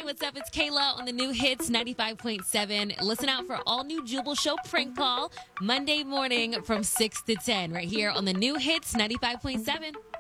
what's up? It's Kayla on the new hits 95.7. Listen out for all new Jubal Show prank call Monday morning from 6 to 10 right here on the new hits 95.7.